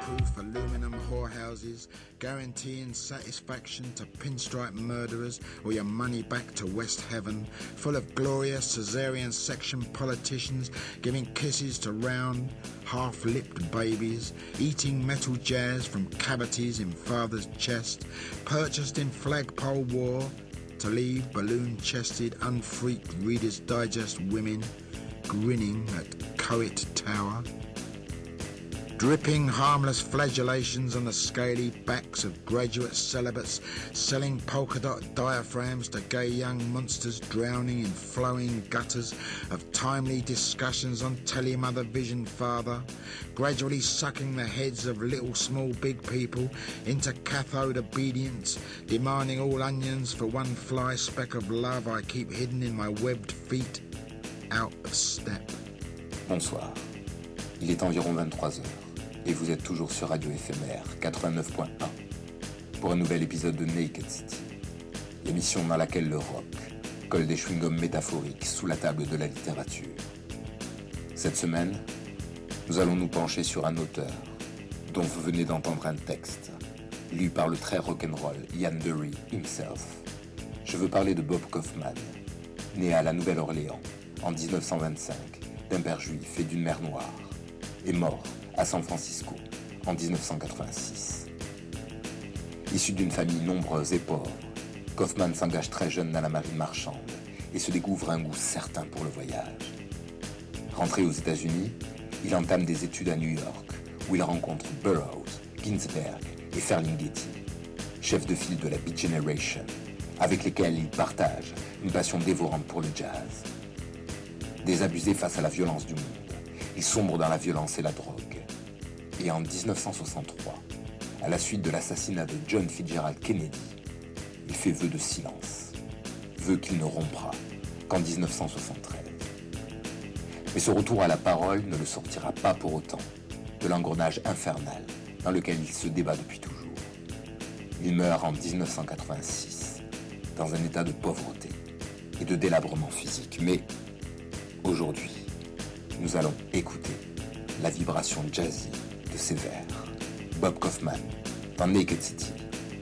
bulletproof aluminum whorehouses, guaranteeing satisfaction to pinstripe murderers or your money back to West Heaven, full of glorious caesarean section politicians giving kisses to round, half-lipped babies, eating metal jazz from cavities in father's chest, purchased in flagpole war to leave balloon-chested, unfreaked Reader's Digest women grinning at Coet Tower, dripping harmless flagellations on the scaly backs of graduate celibates selling polka-dot diaphragms to gay young monsters drowning in flowing gutters of timely discussions on Telemother Vision Father, gradually sucking the heads of little small big people into cathode obedience, demanding all onions for one fly speck of love I keep hidden in my webbed feet, out of step. Bonsoir, il est environ 23h et vous êtes toujours sur Radio Éphémère 89.1 pour un nouvel épisode de Naked City, l'émission dans laquelle le rock colle des chewing-gums métaphoriques sous la table de la littérature. Cette semaine, nous allons nous pencher sur un auteur dont vous venez d'entendre un texte, lu par le très rock'n'roll Ian Dury himself. Je veux parler de Bob Kaufman, né à la Nouvelle-Orléans en 1925 d'un père juif et d'une mère noire, et mort à San Francisco en 1986. Issu d'une famille nombreuse et pauvre, Kaufman s'engage très jeune dans la marine marchande et se découvre un goût certain pour le voyage. Rentré aux États-Unis, il entame des études à New York, où il rencontre Burroughs, Ginsberg et Ferlinghetti, chefs de file de la Beat Generation, avec lesquels il partage une passion dévorante pour le jazz. Désabusé face à la violence du monde, il sombre dans la violence et la drogue. Et en 1963, à la suite de l'assassinat de John Fitzgerald Kennedy, il fait vœu de silence, vœu qu'il ne rompra qu'en 1973. Mais ce retour à la parole ne le sortira pas pour autant de l'engrenage infernal dans lequel il se débat depuis toujours. Il meurt en 1986, dans un état de pauvreté et de délabrement physique. Mais aujourd'hui, nous allons écouter la vibration jazzy de ses vers. Bob Kaufman dans Naked City.